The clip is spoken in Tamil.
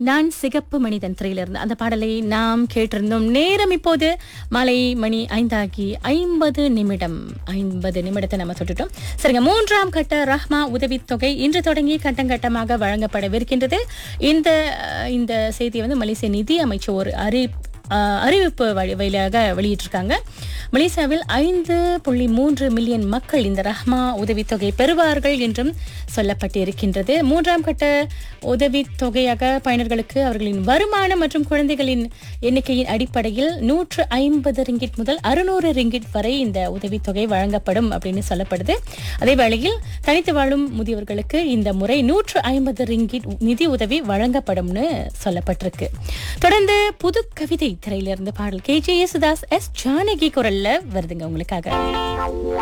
நான் சிகப்பு மனிதன் திரையிலிருந்து அந்த பாடலை நாம் கேட்டிருந்தோம். நேரம் இப்போது மாலை மணி 5:50. 50 நிமிடத்தை நம்ம தொட்டுட்டோம். சரிங்க, 3ஆம் கட்ட ரஹ்மா உதவித்தொகை இன்று தொடங்கி கட்டங்கட்டமாக வழங்கப்படவிருக்கின்றது. இந்த செய்தியை மலேசிய நிதி அமைச்சர் ஒரு அறிவிப்பு வழியாக வெளியிட்டிருக்காங்க. மலேசியாவில் 5.3 மில்லியன் மக்கள் இந்த ரஹ்மா உதவித்தொகை பெறுவார்கள் என்றும் சொல்லப்பட்டிருக்கின்றது. 3ஆம் கட்ட உதவித்தொகையாக பயனர்களுக்கு அவர்களின் வருமானம் மற்றும் குழந்தைகளின் எண்ணிக்கையின் அடிப்படையில் 150 ரிங்கிட் முதல் 600 ரிங்கிட் வரை இந்த உதவித்தொகை வழங்கப்படும் அப்படின்னு சொல்லப்படுது. அதே வேளையில் தனித்து வாழும் முதியவர்களுக்கு இந்த முறை 150 ரிங்கிட் நிதி உதவி வழங்கப்படும்னு சொல்லப்பட்டிருக்கு. தொடர்ந்து புது கவிதை திரையிலிருந்து பாடல் KJ யேசுதாஸ், S ஜானகி குரல்ல வருதுங்க உங்களுக்காக.